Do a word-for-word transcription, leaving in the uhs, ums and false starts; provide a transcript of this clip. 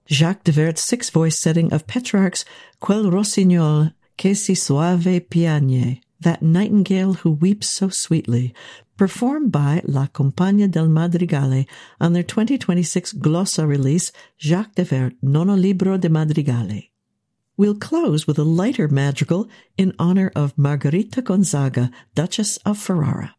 Jacques Devert's six-voice setting of Petrarch's Quel rossignol che si soave piagne, that nightingale who weeps so sweetly, performed by La Compagnia del Madrigale on their twenty twenty-six Glossa release, Jacques Devert, Nono Libro de Madrigale. We'll close with a lighter madrigal in honor of Margarita Gonzaga, Duchess of Ferrara.